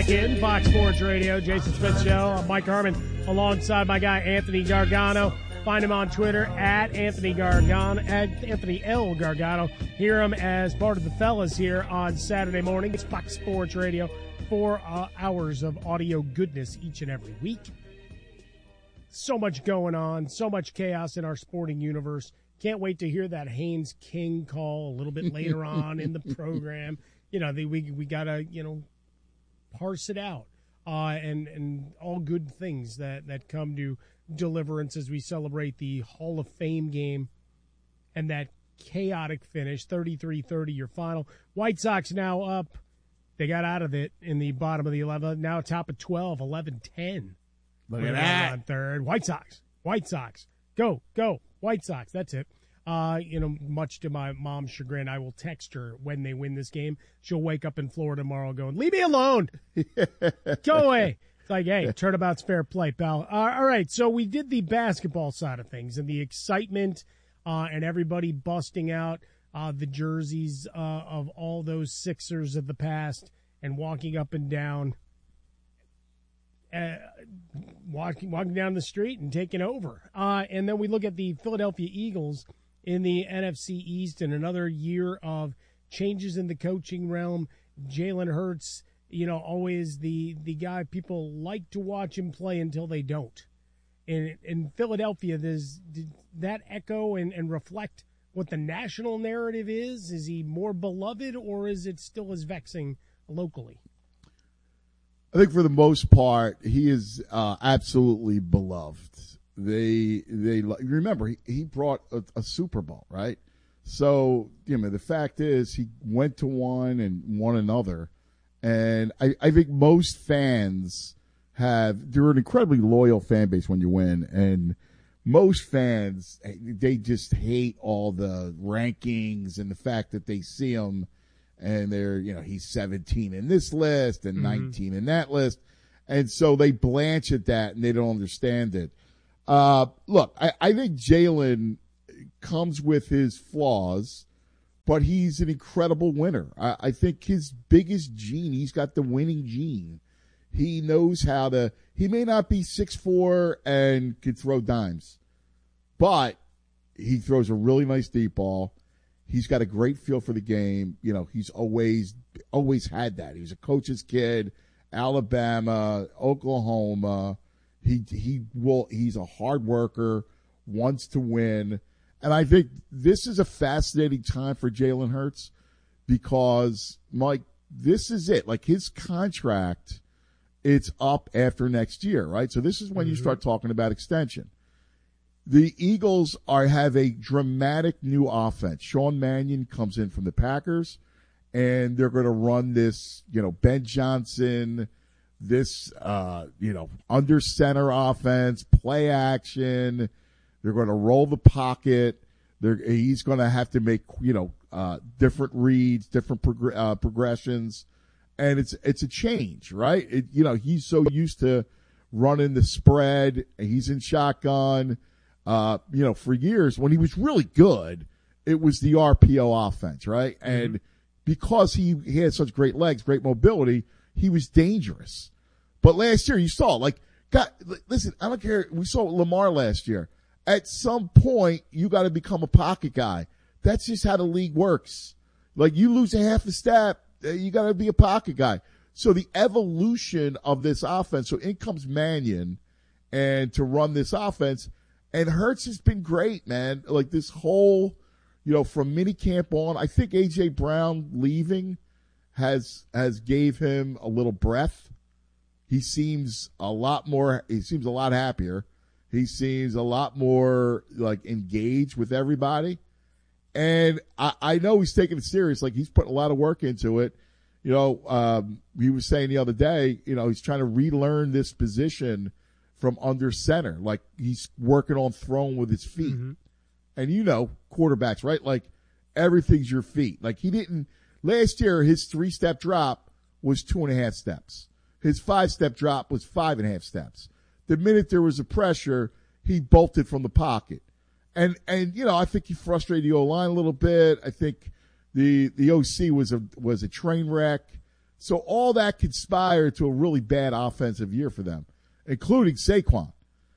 back in Fox Sports Radio, Jason Smith Show. I'm Mike Harmon alongside my guy Anthony Gargano. Find him on Twitter at Anthony Gargano, at Anthony L. Gargano. Hear him as part of the fellas here on Saturday morning. It's Fox Sports Radio, 4 hours of audio goodness each and every week. So much going on, so much chaos in our sporting universe. Can't wait to hear that Haynes King call a little bit later on in the program. You know, we got to, parse it out. And all good things that come to deliverance as we celebrate the Hall of Fame game and that chaotic finish, 33-30 your final. White Sox now up. They got out of it in the bottom of the 11th. Now top of 12, 11-10. Look at that. On third. White Sox. Go. White Sox. That's it. Much to my mom's chagrin, I will text her when they win this game. She'll wake up in Florida tomorrow going, leave me alone. Go away. It's like, hey, turnabout's fair play, pal. All right, so we did the basketball side of things and the excitement and everybody busting out the jerseys of all those Sixers of the past and walking up and down. Walking down the street and taking over. And then we look at the Philadelphia Eagles in the NFC East and another year of changes in the coaching realm. Jalen Hurts, always the guy people like to watch him play until they don't. In Philadelphia, does that echo and reflect what the national narrative is? Is he more beloved or is it still as vexing locally? I think for the most part, he is absolutely beloved. They remember he brought a Super Bowl, right? So the fact is he went to one and won another, and I think most fans they're an incredibly loyal fan base when you win, and most fans they just hate all the rankings and the fact that they see him. And they're, he's 17 in this list and 19 in that list. And so they blanch at that and they don't understand it. Look, I think Jalen comes with his flaws, but he's an incredible winner. I think his biggest gene, he's got the winning gene. He knows he may not be 6'4" and could throw dimes, but he throws a really nice deep ball. He's got a great feel for the game. He's always had that. He was a coach's kid, Alabama, Oklahoma. He's a hard worker, wants to win. And I think this is a fascinating time for Jalen Hurts because, Mike, this is it. Like his contract, it's up after next year, right? So this is when you start talking about extension. The Eagles have a dramatic new offense. Sean Mannion comes in from the Packers, and they're going to run this, Ben Johnson, this, under center offense, play action. They're going to roll the pocket. He's going to have to make, different reads, different progressions, and it's a change, right? He's so used to running the spread. He's in shotgun. For years when he was really good, it was the RPO offense, right? Mm-hmm. And because he had such great legs, great mobility, he was dangerous. But last year you saw, listen, I don't care. We saw Lamar last year. At some point, you got to become a pocket guy. That's just how the league works. Like you lose a half a step, you got to be a pocket guy. So the evolution of this offense, so in comes Mannion and to run this offense. And Hurts has been great, man. Like this whole, from minicamp on, I think A.J. Brown leaving has gave him a little breath. He seems a lot happier. He seems a lot more engaged with everybody. And I know he's taking it serious. Like he's putting a lot of work into it. He was saying the other day, he's trying to relearn this position from under center. Like he's working on throwing with his feet. Mm-hmm. And quarterbacks, right? Like everything's your feet. Like last year his 3-step drop was 2.5 steps. His 5-step drop was 5.5 steps. The minute there was a pressure, he bolted from the pocket. And I think he frustrated the O-line a little bit. I think the OC was a train wreck. So all that conspired to a really bad offensive year for them, including Saquon.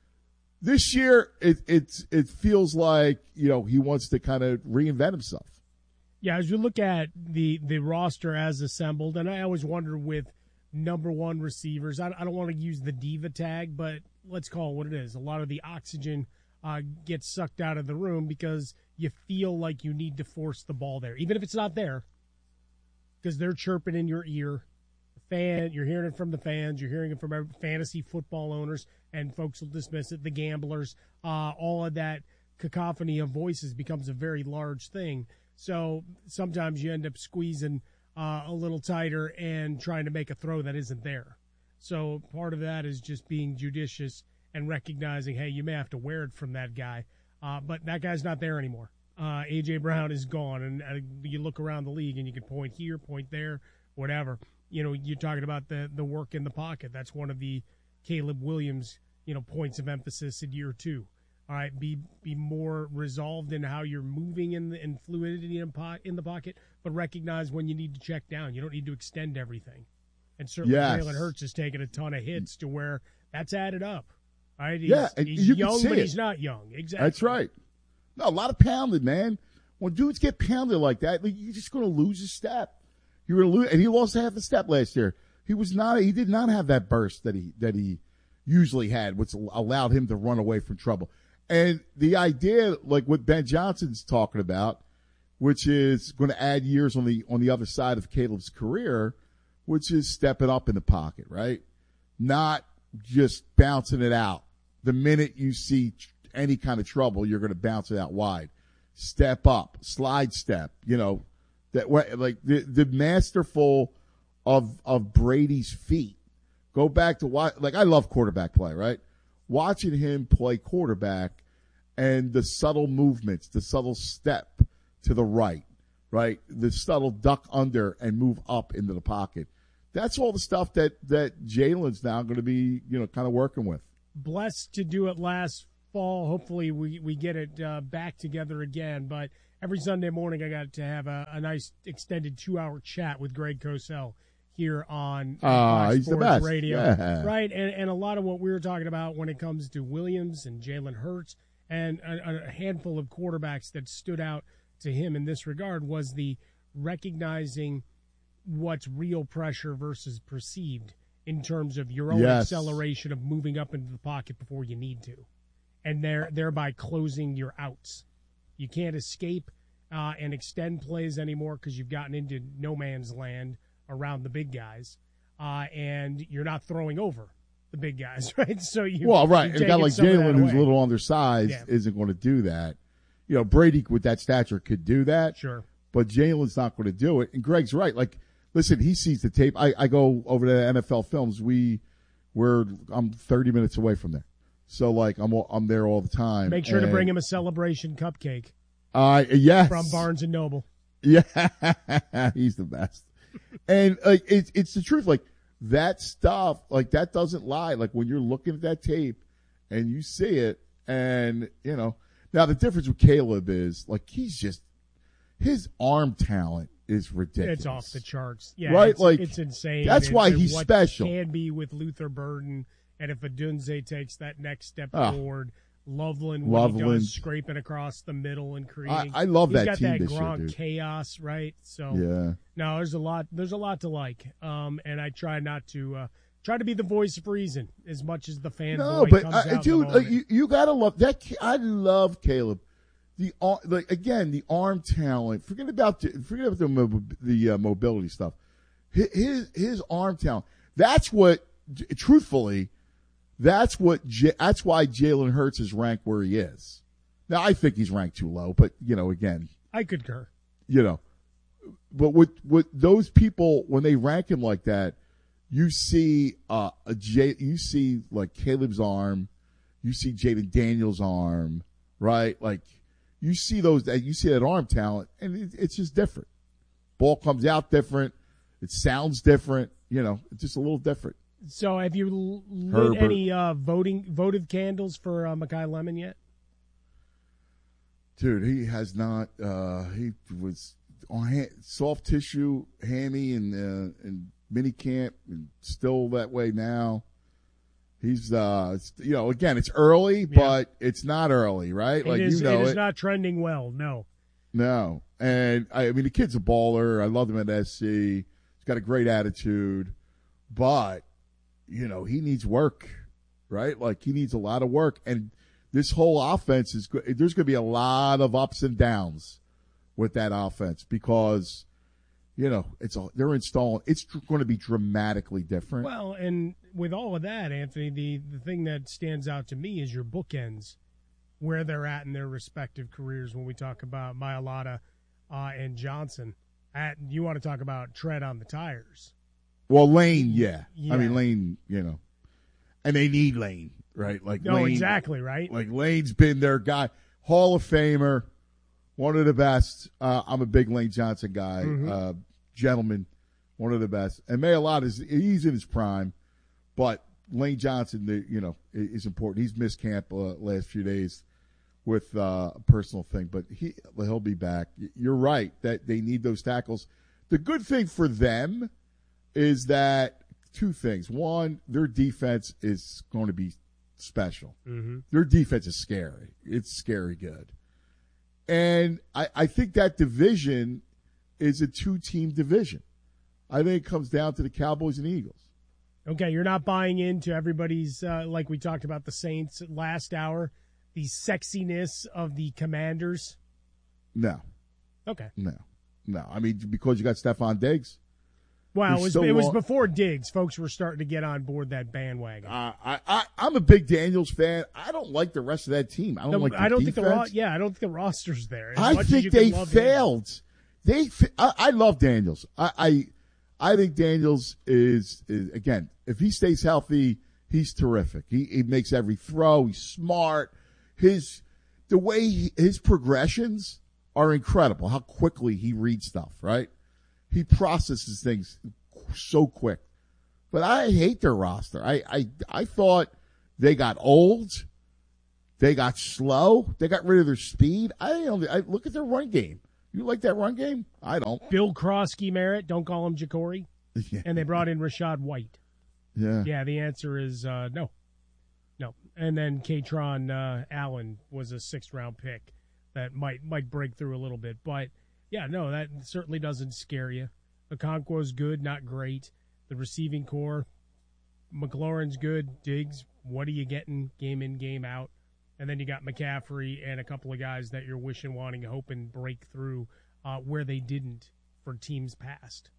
This year, it feels like, you know, he wants to kind of reinvent himself. Yeah, as you look at the roster as assembled, and I always wonder with number one receivers, I don't want to use the diva tag, but let's call it what it is. A lot of the oxygen gets sucked out of the room because you feel like you need to force the ball there, even if it's not there, because they're chirping in your ear. You're hearing it from the fans. You're hearing it from fantasy football owners, and folks will dismiss it, the gamblers. All of that cacophony of voices becomes a very large thing. So sometimes you end up squeezing a little tighter and trying to make a throw that isn't there. So part of that is just being judicious and recognizing, hey, you may have to wear it from that guy, but that guy's not there anymore. A.J. Brown is gone, and you look around the league and you can point here, point there, whatever. You know, you're talking about the work in the pocket. That's one of the Caleb Williams, you know, points of emphasis in year two. All right, be more resolved in how you're moving in fluidity in the pocket, but recognize when you need to check down. You don't need to extend everything. And certainly Jalen Hurts has taken a ton of hits to where that's added up. All right, he's young, but he's not young. Exactly. That's right. No, a lot of pounding, man. When dudes get pounded like that, you're just going to lose a step. You're going to lose, and he lost half a step last year. He did not have that burst that he usually had, which allowed him to run away from trouble. And the idea, like what Ben Johnson's talking about, which is going to add years on the other side of Caleb's career, which is stepping up in the pocket, right? Not just bouncing it out. The minute you see any kind of trouble, you're going to bounce it out wide. Step up, slide step, you know, that way, like the masterful of Brady's feet. Go back to like I love quarterback play, right? Watching him play quarterback and the subtle movements, the subtle step to the right, the subtle duck under and move up into the pocket. That's all the stuff that Jalen's now going to be, you know, kind of working with. Blessed to do it last fall. Hopefully we get it back together again. But every Sunday morning I got to have a nice extended 2-hour chat with Greg Cosell here on Fox he's Sports the best. Radio. Yeah. Right, and a lot of what we were talking about when it comes to Williams and Jalen Hurts and a handful of quarterbacks that stood out to him in this regard was the recognizing what's real pressure versus perceived in terms of your own acceleration of moving up into the pocket before you need to, and thereby closing your outs. You can't escape and extend plays anymore because you've gotten into no man's land around the big guys, and you're not throwing over the big guys, right? So a guy like Jalen who's a little undersized isn't going to do that. You know, Brady with that stature could do that, sure, but Jalen's not going to do it. And Greg's right. Like, listen, he sees the tape. I go over to NFL Films. I'm 30 minutes away from there, so like I'm there all the time. Make sure to bring him a celebration cupcake. Yes, from Barnes and Noble. Yeah, he's the best. And like it's the truth. Like that stuff, like that doesn't lie. Like when you're looking at that tape and you see it, and you know. Now the difference with Caleb is like his arm talent is ridiculous. It's off the charts. Yeah, right? It's insane. That's why he's what special. Can be with Luther Burden, and if Adunze takes that next step forward, Loveland he does scraping across the middle and creating. I love that team. He's got that Gronk Gronk chaos, right? So yeah. No, there's a lot to like. And I try not to. Try to be the voice of reason as much as the fanboy. No, but comes out dude, like, you gotta love that. I love Caleb. The arm talent. Forget about the mobility stuff. His arm talent. That's what. Truthfully, that's why Jalen Hurts is ranked where he is. Now I think he's ranked too low, but you know, again, I concur. You know, but with those people when they rank him like that. You see like Caleb's arm, you see Jaden Daniels' arm, right? Like you see that arm talent, and it's just different. Ball comes out different, it sounds different, you know, it's just a little different. So, have you lit any votive candles for Mekhi Lemon yet? Dude, he has not. He was on soft tissue, hammy, and mini camp, and still that way now. He's, again, it's early, but it's not early, right? It is not trending well, no. No. And, the kid's a baller. I love him at SC. He's got a great attitude. But, he needs work, right? Like, he needs a lot of work. And this whole offense there's going to be a lot of ups and downs with that offense because, they're installing. It's going to be dramatically different. Well, and with all of that, Anthony, the thing that stands out to me is your bookends, where they're at in their respective careers when we talk about Mailata and Johnson. You want to talk about tread on the tires. Well, Lane, yeah. Lane, and they need Lane, right? Like no, Lane, exactly, right? Like Lane's been their guy. Hall of Famer, one of the best. I'm a big Lane Johnson guy. Gentleman, one of the best. And Mailata he's in his prime, but Lane Johnson, is important. He's missed camp last few days with a personal thing, but he'll be back. You're right that they need those tackles. The good thing for them is that two things. One, their defense is going to be special. Mm-hmm. Their defense is scary. It's scary good. And I think that division is a two-team division. I think it comes down to the Cowboys and Eagles. Okay, you're not buying into everybody's, like we talked about the Saints last hour, the sexiness of the Commanders? No. Okay. No. Because you got Stephon Diggs. Well, it was before Diggs. Folks were starting to get on board that bandwagon. I'm a big Daniels fan. I don't like the rest of that team. I don't think the roster's there. I think they failed. I love Daniels. I think Daniels is again, if he stays healthy, he's terrific. He makes every throw. He's smart. His progressions are incredible. How quickly he reads stuff, right? He processes things so quick. But I hate their roster. I thought they got old. They got slow. They got rid of their speed. I look at their run game. You like that run game? I don't. Bill Krosky Merritt, don't call him Jacory. Yeah. And they brought in Rashad White. Yeah. Yeah, the answer is no. No. And then Katron Allen was a 6th-round pick that might break through a little bit. But, yeah, no, that certainly doesn't scare you. Okonkwo's good, not great. The receiving core, McLaurin's good. Diggs, what are you getting game in, game out? And then you got McCaffrey and a couple of guys that you're wishing, wanting, hoping break through where they didn't for teams past.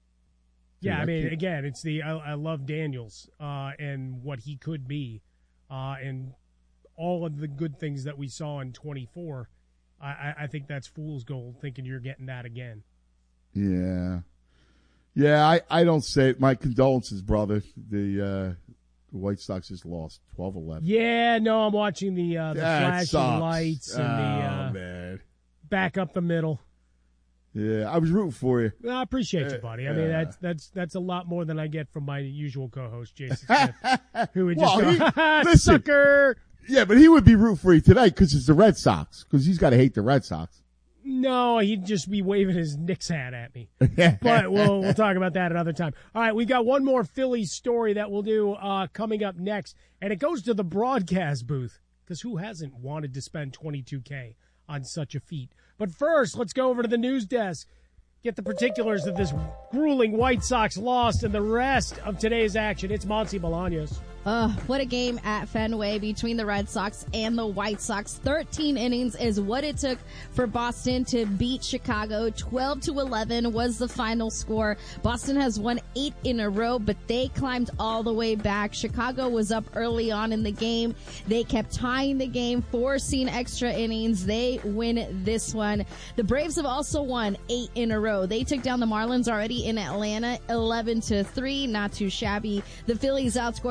Yeah, again, it's I love Daniels and what he could be and all of the good things that we saw in 24. I think that's fool's gold, thinking you're getting that again. Yeah. Yeah, I don't say it. My condolences, brother. The White Sox just lost 12-11. Yeah, no, I'm watching the flashing lights and man. Back up the middle. Yeah, I was rooting for you. Well, I appreciate you, buddy. I mean, that's a lot more than I get from my usual co-host, Jason Smith, who would just go, sucker. Yeah, but he would be rooting for you today because it's the Red Sox, because he's got to hate the Red Sox. No, he'd just be waving his Knicks hat at me. But we'll talk about that another time. All right, we've got one more Phillies story that we'll do coming up next, and it goes to the broadcast booth, because who hasn't wanted to spend $22K on such a feat? But first, let's go over to the news desk, get the particulars of this grueling White Sox loss and the rest of today's action. It's Monty Bolaños. What a game at Fenway between the Red Sox and the White Sox. 13 innings is what it took for Boston to beat Chicago. 12-11 was the final score. Boston has won 8 in a row, but they climbed all the way back. Chicago was up early on in the game. They kept tying the game, forcing extra innings. They win this one. The Braves have also won 8 in a row. They took down the Marlins already in Atlanta, 11-3. Not too shabby. The Phillies outscored the Nationals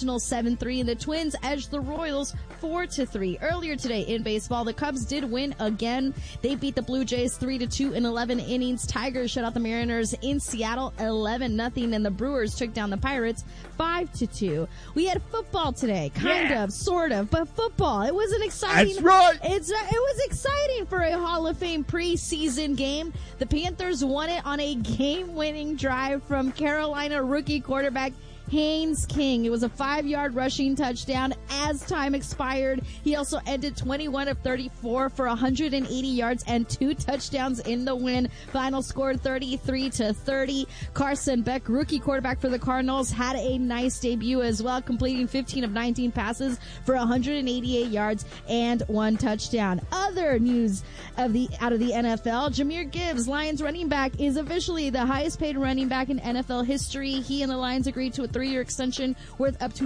Nationals 7-3, and the Twins edged the Royals 4-3. Earlier today in baseball, the Cubs did win again. They beat the Blue Jays 3-2 in 11 innings. Tigers shut out the Mariners in Seattle 11-0, and the Brewers took down the Pirates 5-2. We had football today, kind of, sort of, but football. It was an exciting. That's right. It was exciting for a Hall of Fame preseason game. The Panthers won it on a game-winning drive from Carolina rookie quarterback Haynes King. It was a 5-yard rushing touchdown as time expired. He also ended 21 of 34 for 180 yards and 2 touchdowns in the win. Final score 33-30. Carson Beck, rookie quarterback for the Cardinals, had a nice debut as well, completing 15 of 19 passes for 188 yards and 1 touchdown. Other news out of the NFL, Jahmyr Gibbs, Lions running back, is officially the highest paid running back in NFL history. He and the Lions agreed to a 3-year extension worth up to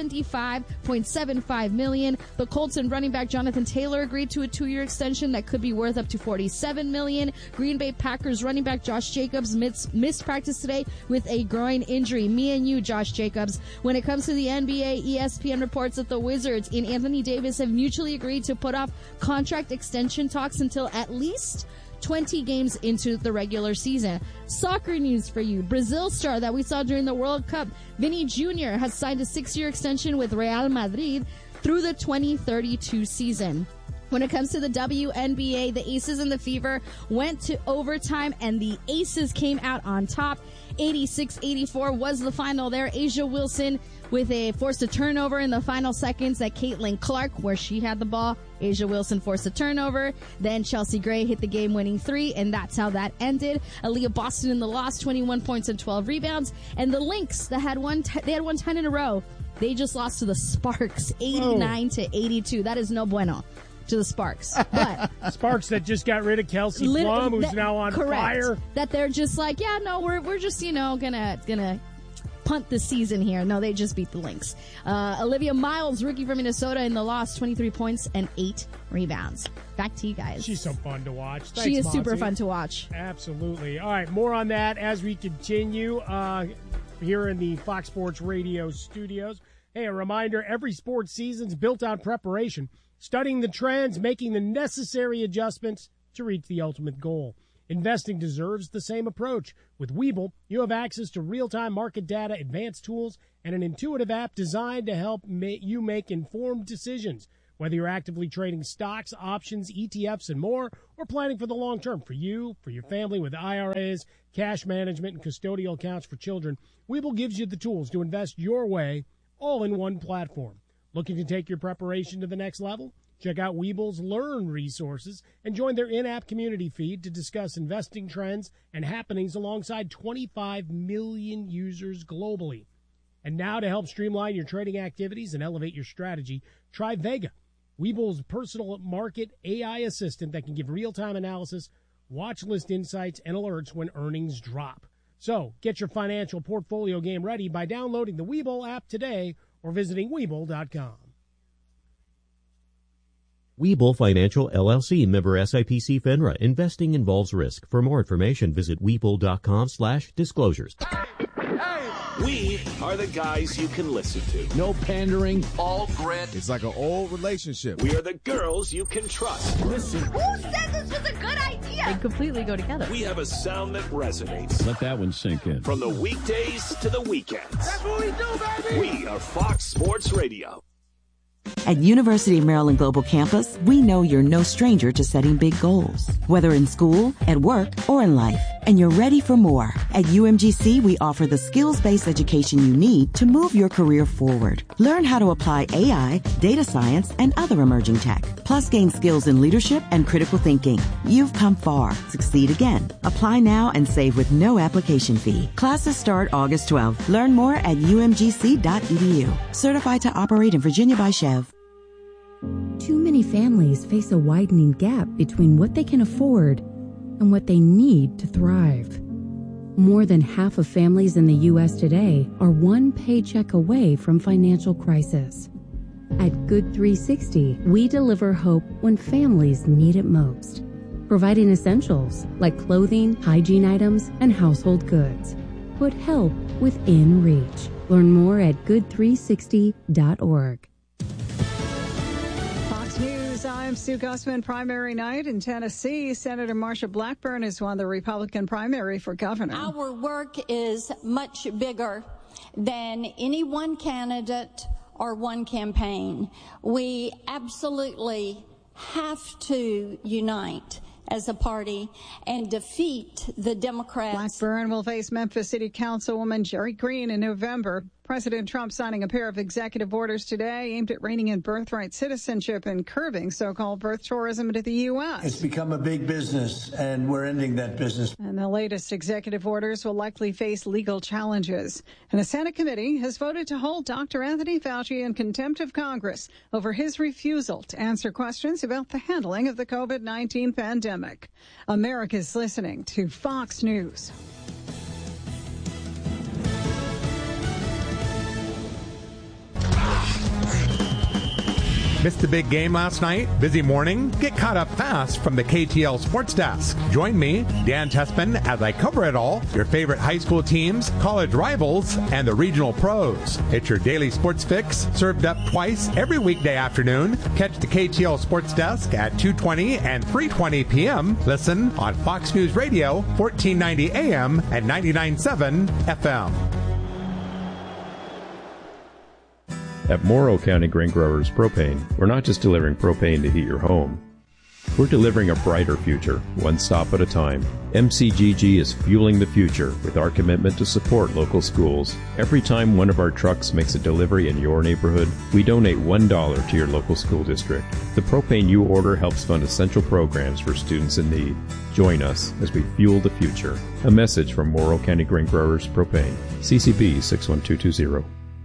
$75.75 million. The Colts and running back Jonathan Taylor agreed to a 2-year extension that could be worth up to $47 million. Green Bay Packers running back Josh Jacobs missed practice today with a groin injury. Me and you, Josh Jacobs. When it comes to the NBA, ESPN reports that the Wizards and Anthony Davis have mutually agreed to put off contract extension talks until at least 20 games into the regular season. Soccer news for you. Brazil star that we saw during the World Cup, Vini Jr., has signed a 6-year extension with Real Madrid through the 2032 season. When it comes to the WNBA, the Aces and the Fever went to overtime, and the Aces came out on top. 86-84 was the final there. Asia Wilson forced a turnover in the final seconds at Caitlin Clark, where she had the ball. Asia Wilson forced a turnover. Then Chelsea Gray hit the game-winning 3, and that's how that ended. Aaliyah Boston in the loss, 21 points and 12 rebounds. And the Lynx, they had won 10 in a row. They just lost to the Sparks, 89-82. That is no bueno to the Sparks. But Sparks that just got rid of Kelsey Plum, who's now on fire. That they're just like, yeah, no, we're just, gonna punt the season here. No, they just beat the Lynx. Olivia Miles, rookie from Minnesota, in the loss, 23 points and 8 rebounds. Back to you guys. She's so fun to watch. Thanks, she is Monty. super fun to watch. Absolutely. All right, more on that as we continue here in the Fox Sports Radio studios. Hey, a reminder, every sports season's built on preparation, studying the trends, making the necessary adjustments to reach the ultimate goal. Investing deserves the same approach. With Webull, you have access to real-time market data, advanced tools, and an intuitive app designed to help you make informed decisions. Whether you're actively trading stocks, options, ETFs, and more, or planning for the long term for you, for your family with IRAs, cash management, and custodial accounts for children, Webull gives you the tools to invest your way, all in one platform. Looking to take your preparation to the next level? Check out Webull's Learn resources and join their in-app community feed to discuss investing trends and happenings alongside 25 million users globally. And now to help streamline your trading activities and elevate your strategy, try Vega, Webull's personal market AI assistant that can give real-time analysis, watch list insights, and alerts when earnings drop. So get your financial portfolio game ready by downloading the Webull app today or visiting Webull.com. Webull Financial, LLC, member SIPC FINRA. Investing involves risk. For more information, visit Webull.com/disclosures. We are the guys you can listen to. No pandering. All grit. It's like an old relationship. We are the girls you can trust. Listen. Who said this was a good idea? They completely go together. We have a sound that resonates. Let that one sink in. From the weekdays to the weekends. That's what we do, baby. We are Fox Sports Radio. At University of Maryland Global Campus, we know you're no stranger to setting big goals, whether in school, at work, or in life. And you're ready for more. At UMGC, we offer the skills-based education you need to move your career forward. Learn how to apply AI, data science, and other emerging tech. Plus, gain skills in leadership and critical thinking. You've come far. Succeed again. Apply now and save with no application fee. Classes start August 12th. Learn more at umgc.edu. Certified to operate in Virginia by Chev. Too many families face a widening gap between what they can afford and what they need to thrive. More than half of families in the U.S. today are one paycheck away from financial crisis. At Good 360, we deliver hope when families need it most, providing essentials like clothing, hygiene items, and household goods. Put help within reach. Learn more at good360.org. Fox News, I'm Sue Gussman. Primary night in Tennessee. Senator Marsha Blackburn has won the Republican primary for governor. Our work is much bigger than any one candidate or one campaign. We absolutely have to unite as a party and defeat the Democrats. Blackburn will face Memphis City Councilwoman Jerry Green in November. President Trump signing a pair of executive orders today aimed at reining in birthright citizenship and curbing so-called birth tourism into the U.S. It's become a big business, and we're ending that business. And the latest executive orders will likely face legal challenges. And a Senate committee has voted to hold Dr. Anthony Fauci in contempt of Congress over his refusal to answer questions about the handling of the COVID-19 pandemic. America's listening to Fox News. Missed the big game last night? Busy morning? Get caught up fast from the KTL Sports Desk. Join me, Dan Tespin, as I cover it all, your favorite high school teams, college rivals, and the regional pros. It's your daily sports fix, served up twice every weekday afternoon. Catch the KTL Sports Desk at 2:20 and 3:20 p.m. Listen on Fox News Radio, 1490 AM and 99.7 FM. At Morrow County Grain Growers Propane, we're not just delivering propane to heat your home. We're delivering a brighter future, one stop at a time. MCGG is fueling the future with our commitment to support local schools. Every time one of our trucks makes a delivery in your neighborhood, we donate $1 to your local school district. The propane you order helps fund essential programs for students in need. Join us as we fuel the future. A message from Morrow County Grain Growers Propane. CCB 61220.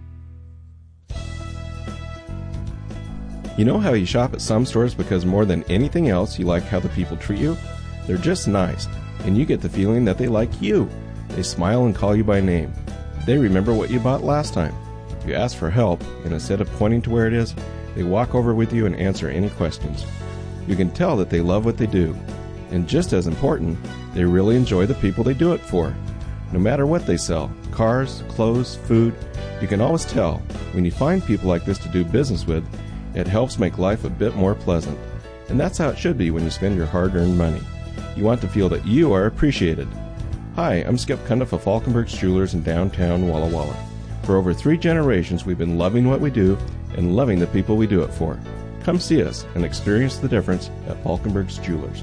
You know how you shop at some stores because more than anything else you like how the people treat you? They're just nice, and you get the feeling that they like you. They smile and call you by name. They remember what you bought last time. You ask for help, and instead of pointing to where it is, they walk over with you and answer any questions. You can tell that they love what they do. And just as important, they really enjoy the people they do it for. No matter what they sell, cars, clothes, food, you can always tell when you find people like this to do business with. It helps make life a bit more pleasant. And that's how it should be when you spend your hard-earned money. You want to feel that you are appreciated. Hi, I'm Skip Cundiff of Falkenberg's Jewelers in downtown Walla Walla. For over 3 generations, we've been loving what we do and loving the people we do it for. Come see us and experience the difference at Falkenberg's Jewelers.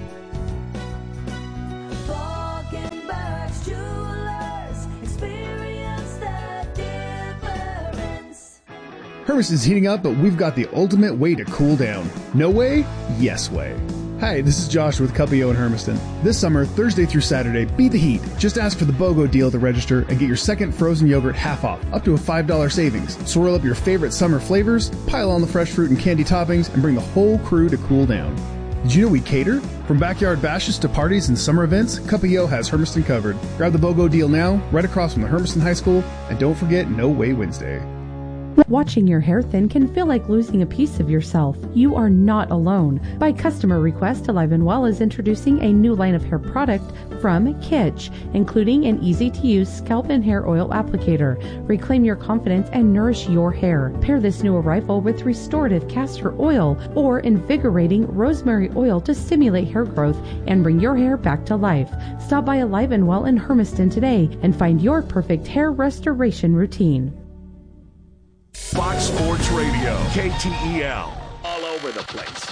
Hermiston's heating up, but we've got the ultimate way to cool down. No way? Yes way. Hi, this is Josh with Cuppio in Hermiston. This summer, Thursday through Saturday, beat the heat. Just ask for the BOGO deal at the register and get your second frozen yogurt half off, up to a $5 savings. Swirl up your favorite summer flavors, pile on the fresh fruit and candy toppings, and bring the whole crew to cool down. Did you know we cater? From backyard bashes to parties and summer events, Cuppio has Hermiston covered. Grab the BOGO deal now, right across from the Hermiston High School, and don't forget No Way Wednesday. Watching your hair thin can feel like losing a piece of yourself. You are not alone. By customer request, Alive & Well is introducing a new line of hair product from Kitsch, including an easy-to-use scalp and hair oil applicator. Reclaim your confidence and nourish your hair. Pair this new arrival with restorative castor oil or invigorating rosemary oil to stimulate hair growth and bring your hair back to life. Stop by Alive & Well in Hermiston today and find your perfect hair restoration routine. Fox Sports Radio, KTEL, all over the place.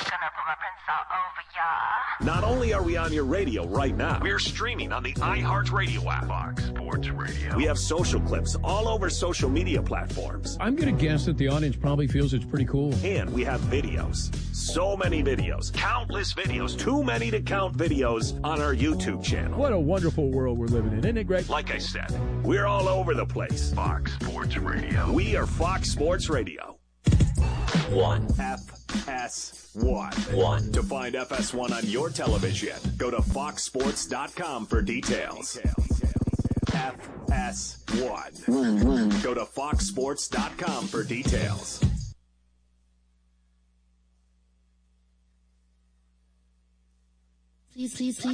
Not only are we on your radio right now, we're streaming on the iHeartRadio app. Fox Sports Radio. We have social clips all over social media platforms. I'm going to guess that the audience probably feels it's pretty cool. And we have videos. So many videos. Countless videos. Too many to count videos on our YouTube channel. What a wonderful world we're living in. Isn't it great? Like I said, we're all over the place. Fox Sports Radio. We are Fox Sports Radio. 1. FS1. To find FS1 on your television, go to foxsports.com for details. FS1. Go to foxsports.com for details. Please.